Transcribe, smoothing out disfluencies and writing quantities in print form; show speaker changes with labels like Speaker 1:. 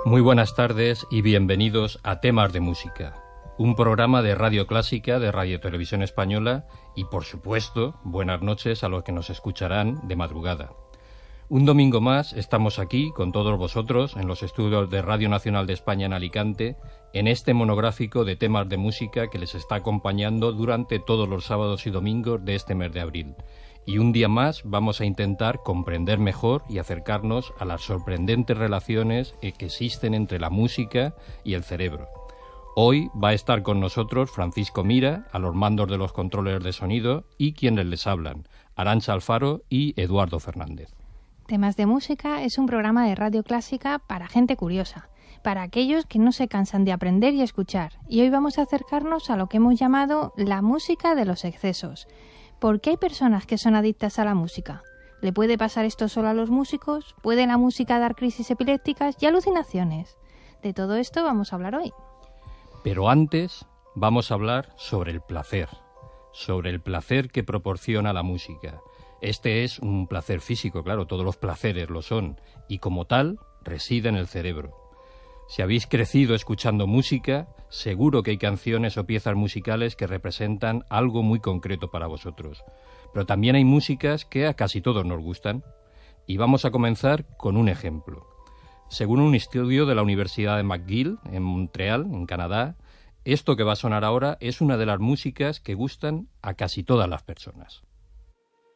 Speaker 1: Muy buenas tardes y bienvenidos a Temas de Música, un programa de Radio Clásica de Radio Televisión Española y, por supuesto, buenas noches a los que nos escucharán de madrugada. Un domingo más estamos aquí con todos vosotros en los estudios de Radio Nacional de España en Alicante en este monográfico de temas de música que les está acompañando durante todos los sábados y domingos de este mes de abril. Y un día más vamos a intentar comprender mejor y acercarnos a las sorprendentes relaciones que existen entre la música y el cerebro. Hoy va a estar con nosotros Francisco Mira, a los mandos de los controles de sonido, y quienes les hablan, Arantxa Alfaro y Eduardo Fernández.
Speaker 2: Temas de Música es un programa de Radio Clásica para gente curiosa, para aquellos que no se cansan de aprender y escuchar. Y hoy vamos a acercarnos a lo que hemos llamado la música de los excesos. ¿Por qué hay personas que son adictas a la música? ¿Le puede pasar esto solo a los músicos? ¿Puede la música dar crisis epilépticas y alucinaciones? De todo esto vamos a hablar hoy.
Speaker 1: Pero antes vamos a hablar sobre el placer que proporciona la música. Este es un placer físico, claro, todos los placeres lo son, y como tal reside en el cerebro. Si habéis crecido escuchando música, seguro que hay canciones o piezas musicales que representan algo muy concreto para vosotros. Pero también hay músicas que a casi todos nos gustan. Y vamos a comenzar con un ejemplo. Según un estudio de la Universidad de McGill, en Montreal, en Canadá, esto que va a sonar ahora es una de las músicas que gustan a casi todas las personas.